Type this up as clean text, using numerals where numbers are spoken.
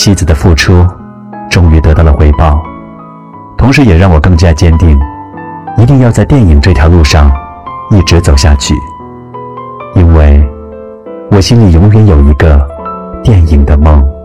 妻子的付出终于得到了回报，同时也让我更加坚定，一定要在电影这条路上一直走下去，因为我心里永远有一个电影的梦。